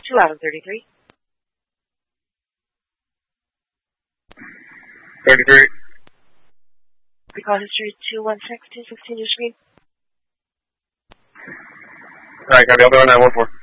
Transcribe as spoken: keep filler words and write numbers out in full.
Too loud on thirty-three. thirty-three. Recall history two one six two sixteen, your screen. Alright, copy. I'll be on nine one four.